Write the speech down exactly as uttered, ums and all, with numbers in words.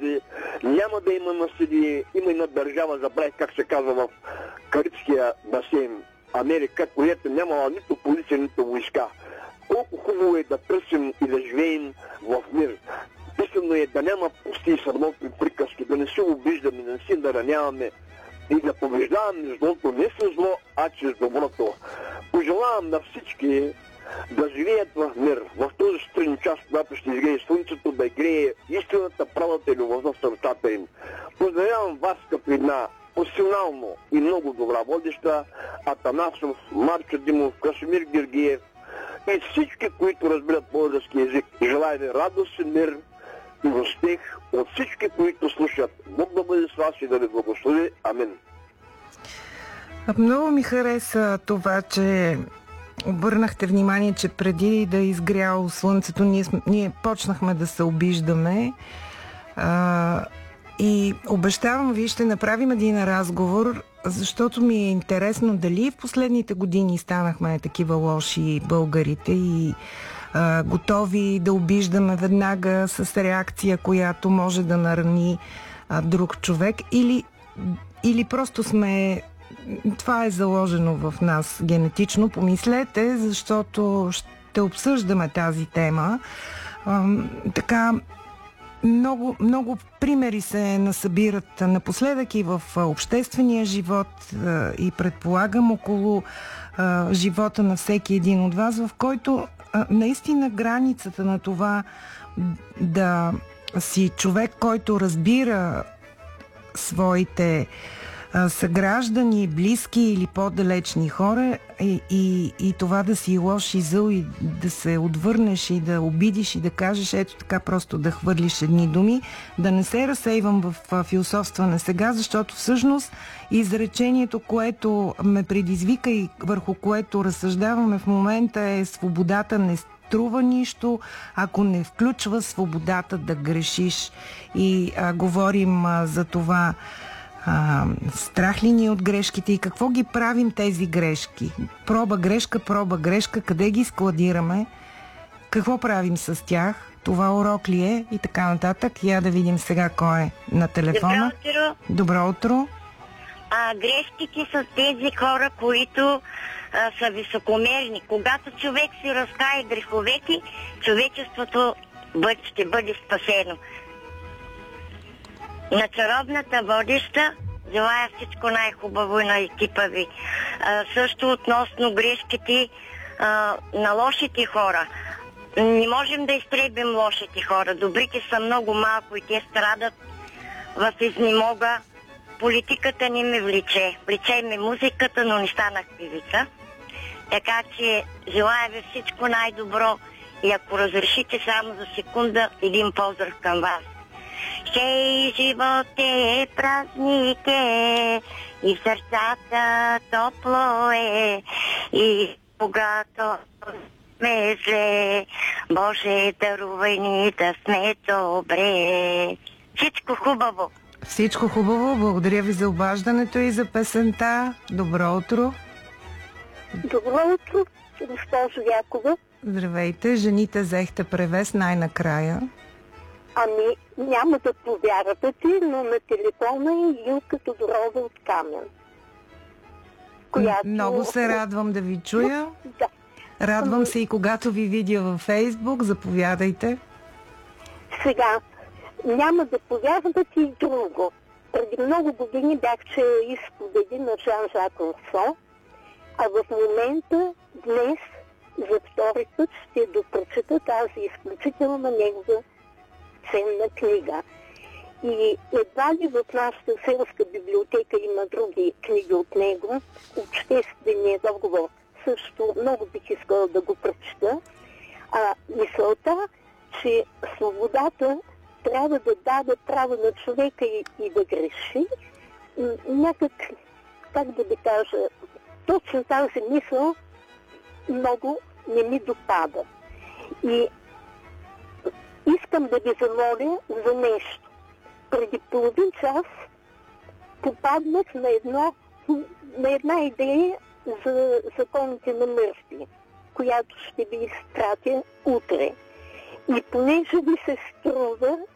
народи, няма да има насилие, има една държава, забравих как се казва, в Карибския басейн, Америка, която нямала нито полиция, нито войска. Колко хубаво е да търсим и да живеем в мир. Истинно е да няма пусти и срамотни приказки, да не се обиждаме, да не се нараняваме и да побеждаваме злото не с зло, а чрез доброто. Пожелавам на всички да живеят в мир, в този сутрин час, когато ще изгрее слънцето, да грее истината, правата и любовта в сърцата им. Поздравявам вас като една професионално и много добра водеща, Атанасов, Марчо Димов, Красимир Георгиев и всички, които разбират български език. Желая ви радост и мир и успех от всички, които слушат. Бог да бъде с вас и да ви благослови. Амин. Много ми хареса това, че обърнахте внимание, че преди да е изгряло слънцето, ние, ние почнахме да се обиждаме. А, и обещавам ви, ще направим един разговор, защото ми е интересно дали в последните години станахме такива лоши българите и а, готови да обиждаме веднага с реакция, която може да нарани а, друг човек, или, или просто сме... Това е заложено в нас генетично. Помислете, защото ще обсъждаме тази тема. А, така, много, много примери се насъбират напоследък и в обществения живот, а, и предполагам около а, живота на всеки един от вас, в който а, наистина границата на това да си човек, който разбира своите съграждани, близки или по-далечни хора, и, и, и това да си лош и зъл и да се отвърнеш и да обидиш и да кажеш ето така, просто да хвърлиш едни думи, да не се разсейвам в философстване сега, защото всъщност изречението, което ме предизвика и върху което разсъждаваме в момента, е: свободата не струва нищо, ако не включва свободата да грешиш. И а, говорим а, за това, А, страх ли ни от грешките и какво ги правим тези грешки? Проба, грешка, проба, грешка, къде ги складираме? Какво правим с тях? Това урок ли е? И така нататък. Я да видим сега кой е на телефона. Добро утро. Добро утро. А, грешките са тези хора, които а, са високомерни. Когато човек си разкае греховете, човечеството бъд, ще бъде спасено. На чаровната водеща желая всичко най-хубаво и на екипа ви. А, също относно грешките а, на лошите хора. Не можем да изтребим лошите хора. Добрите са много малко и те страдат в изнемога. Политиката не ме влече. Влече ме музиката, но не станах певица. Така че желая ви всичко най-добро и ако разрешите само за секунда, един поздрав към вас. Хей, живот е празник е, и в сърцата топло е, и когато сме зле, Боже, дарувай ни да сме добре. Всичко хубаво! Всичко хубаво, благодаря ви за обаждането и за песента. Добро утро! Добро утро, госпожо Якова. Здравейте, жените взехте превес най-накрая. Ами, няма да повярвате, но на телефона е Илка Тодорова от Камен. Която... Много се радвам да ви чуя. Да. Радвам ами... се и когато ви видя във Фейсбук. Заповядайте. Сега, няма да повярвате и друго. Преди много години бях чела изповеди на Жан-Жак Русо, а в момента, днес, за втори път ще допрочета тази изключителна негова ценна книга. И едва ли в нашата селска библиотека има други книги от него. Общественият договор също много бих искала да го прочета. А мисълта, че свободата трябва да даде право на човека и, и да греши, някак, как да ви кажа, точно тази мисъл много не ми допада. И искам да ви замоля за нещо. Преди половин час попаднах на, едно, на една идея за законите на Мърфи, която ще ви изпратя утре. И понеже ви се струва,